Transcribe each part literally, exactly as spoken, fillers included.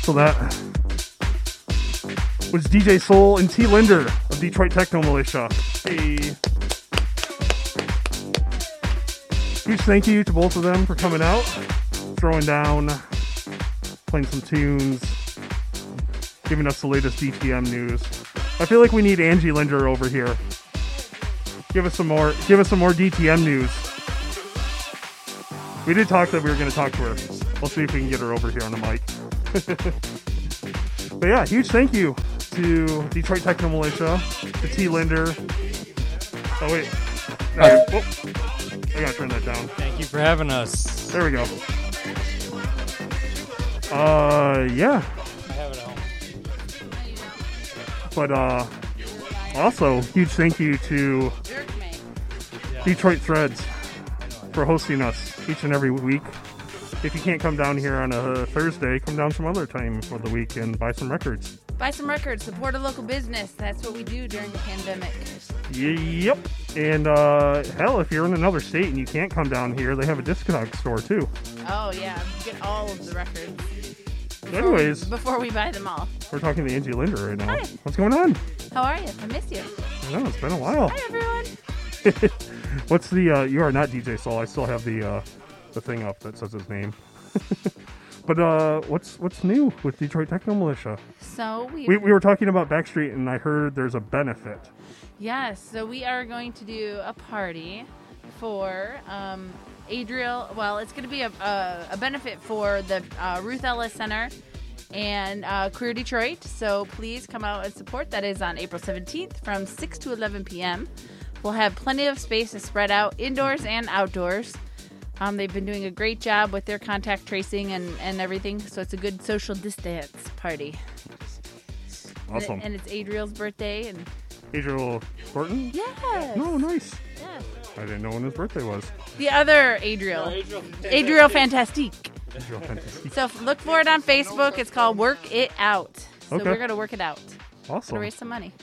So that was D J Soul and T. Linder of Detroit Techno Militia. Hey. Huge thank you to both of them for coming out, throwing down, playing some tunes, giving us the latest D T M news. I feel like we need Angie Linder over here. Give us some more. Give us some more D T M news. We did talk that we were going to talk to her. We'll see if we can get her over here on the mic. But yeah, huge thank you to Detroit Techno Militia, to T. Linder. Oh wait, no, oh, I gotta turn that down. Thank you for having us. There we go. Uh, yeah. I have it at home. But uh, also huge thank you to Detroit Threads for hosting us each and every week. If you can't come down here on a Thursday, come down some other time of the week and buy some records. Buy some records, support a local business. That's what we do during the pandemic. Yep. And uh, hell, if you're in another state and you can't come down here, they have a Discog store too. Oh yeah, get all of the records. Before Anyways, we, before we buy them all. We're talking to Angie Linder right now. Hi. What's going on? How are you? I miss you. I know, it's been a while. Hi everyone. What's the, uh, you are not D J Soul. I still have the uh, the thing up that says his name. But uh, what's what's new with Detroit Techno Militia? So we, we we were talking about Backstreet, and I heard there's a benefit. Yes, so we are going to do a party for um, Adriel. Well, it's going to be a, a, a benefit for the uh, Ruth Ellis Center and uh, Queer Detroit. So please come out and support. That is on April seventeenth from six to eleven p.m. We'll have plenty of space to spread out indoors and outdoors. Um, they've been doing a great job with their contact tracing and, and everything, so it's a good social distance party. Awesome. And it's Adriel's birthday. And Adriel Thornton? Yes. No, nice. Yes. I didn't know when his birthday was. The other Adriel. No, Adriel Adriel Fantastique. Adriel Fantastique. So look for it on Facebook. It's called Work It Out. So Okay. we're going to work it out. Awesome. To raise some money.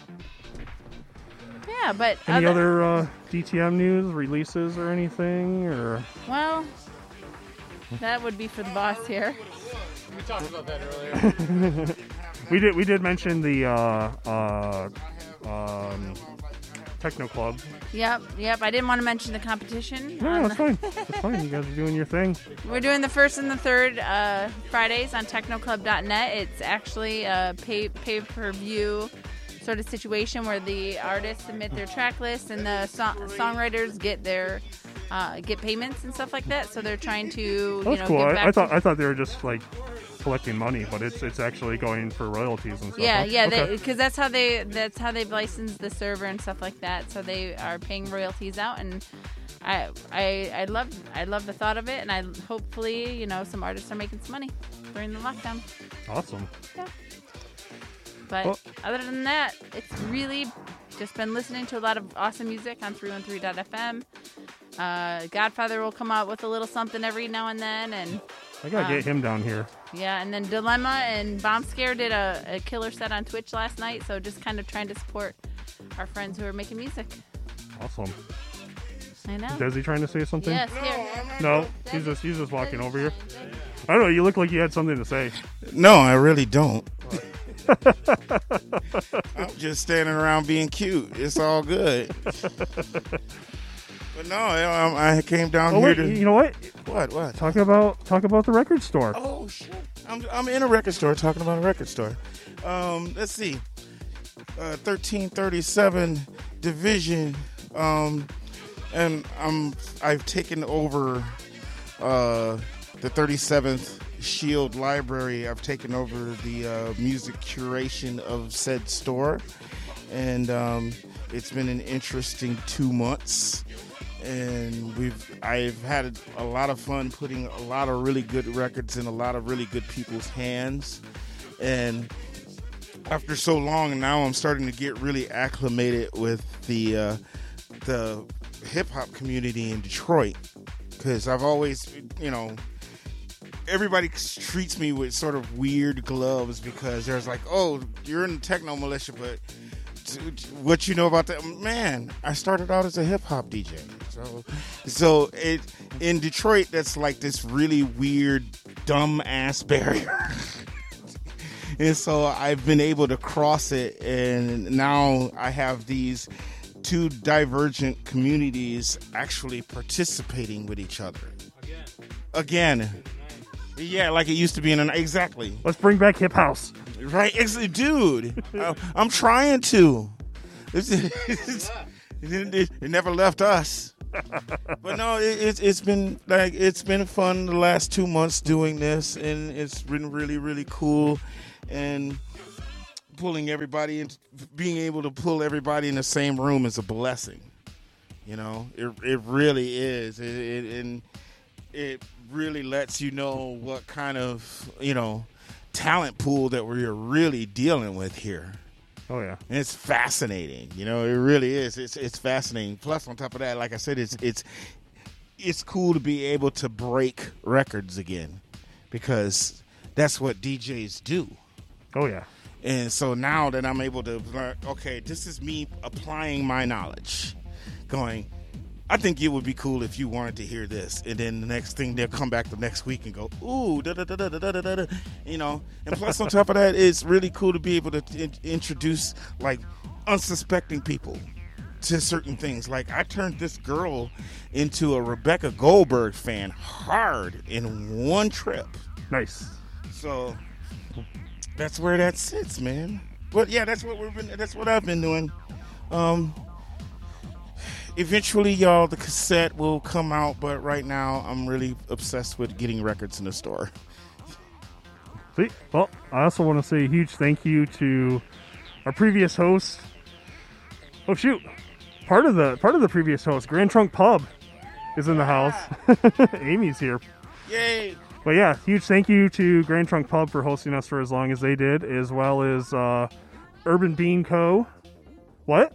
Yeah, but Any other, other uh, D T M news, releases, or anything? Or well, that would be for the boss here. We talked about that earlier. we did we did mention the uh, uh, um, Techno Club. Yep, yep. I didn't want to mention the competition. No, on that's the- fine. That's fine. You guys are doing your thing. We're doing the first and the third uh, Fridays on techno club dot net. It's actually a pay pay per view sort of situation where the artists submit their track lists and the so- songwriters get their uh, get payments and stuff like that. So they're trying to you That's know cool. give I, back I to- thought I thought they were just like collecting money, but it's it's actually going for royalties and stuff. Yeah, huh? yeah, Okay. because that's how they that's how they've licensed the server and stuff like that. So they are paying royalties out, and I I I love I love the thought of it, and I hopefully you know some artists are making some money during the lockdown. Awesome. Yeah. But Well- other than that, it's really just been listening to a lot of awesome music on three one three dot f m. Uh, Godfather will come out with a little something every now and then, and I gotta Um, get him down here. yeah, and then Dilemma and Bomb Scare did a, a killer set on Twitch last night, so just kind of trying to support our friends who are making music. Awesome. I know. Is Desi trying to say something? Yes, here. No, he's just he's just walking over here. I don't know. You look like you had something to say. No, I really don't. I'm just standing around being cute. It's all good. But no, I, I came down Oh here wait, to you know what? what? What? Talk about talk about the record store. Oh shit! I'm I'm in a record store talking about a record store. Um, let's see, uh, thirteen thirty-seven Division, um, and I'm I've taken over uh, the thirty-seventh Shield Library. I've taken over the uh, music curation of said store, and um, it's been an interesting two months. And we've I've had a lot of fun putting a lot of really good records in a lot of really good people's hands. And after so long, now I'm starting to get really acclimated with the uh, the hip hop community in Detroit, because I've always, you know, everybody treats me with sort of weird gloves because there's like, oh, you're in the techno militia, but what you know about that? Man, I started out as a hip hop D J. So, so it in Detroit, that's like this really weird, dumb ass barrier. And so I've been able to cross it, and now I have these two divergent communities actually participating with each other. Again. Again. Yeah, like it used to be in an... Exactly. Let's bring back Hip House. Right? Ex- Dude, I, I'm trying to. It's, it's, it, it, it never left us. But no, it, it's it's been like it's been fun the last two months doing this, and it's been really really cool, and pulling everybody in, being able to pull everybody in the same room is a blessing. You know, it it really is, it, it, and it really lets you know what kind of you know talent pool that we're really dealing with here. Oh yeah, and it's fascinating. You know, it really is. It's it's fascinating. Plus, on top of that, like I said, it's it's it's cool to be able to break records again, because that's what D Js do. Oh yeah. And so now that I'm able to learn, okay, this is me applying my knowledge, going, I think it would be cool if you wanted to hear this. And then the next thing, they'll come back the next week and go, ooh, da da da da da da da da, you know. And plus, on top of that, it's really cool to be able to in- introduce, like, unsuspecting people to certain things. Like, I turned this girl into a Rebecca Goldberg fan hard in one trip. Nice. So that's where that sits, man. But yeah, that's what we've been. That's what I've been doing. Um, eventually, y'all, the cassette will come out. But right now, I'm really obsessed with getting records in the store. See, well, I also want to say a huge thank you to our previous host. Oh shoot, part of the part of the previous host, Grand Trunk Pub, is in the house. Amy's here. Yay! But yeah, huge thank you to Grand Trunk Pub for hosting us for as long as they did, as well as uh, Urban Bean Co. What?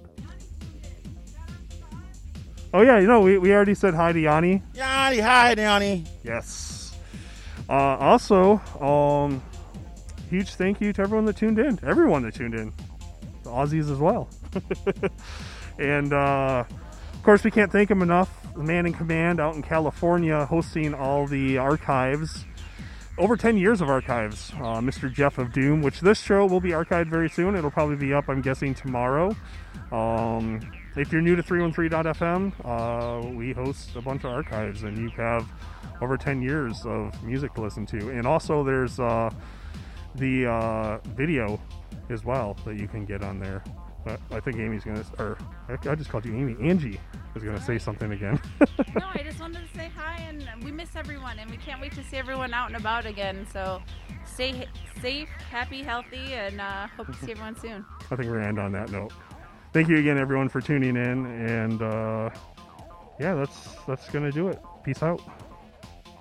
Oh yeah, you know, we, we already said hi to Yanni. Yanni, hi, Yanni. Yes. Uh, also, um, huge thank you to everyone that tuned in. Everyone that tuned in. The Aussies as well. And, uh, of course, we can't thank him enough. The man in command out in California hosting all the archives. Over ten years of archives. Uh, Mister Jeff of Doom, which this show will be archived very soon. It'll probably be up, I'm guessing, tomorrow. Um, if you're new to three one three dot f m, uh, we host a bunch of archives, and you have over ten years of music to listen to. And also there's uh, the uh, video as well that you can get on there. But I think Amy's going to, or I just called you Amy. Angie is going to say something again. No, I just wanted to say hi, and we miss everyone, and we can't wait to see everyone out and about again. So stay safe, happy, healthy, and uh, hope to see everyone soon. I think we're going to end on that note. Thank you again, everyone, for tuning in. And uh, yeah, that's, that's going to do it. Peace out.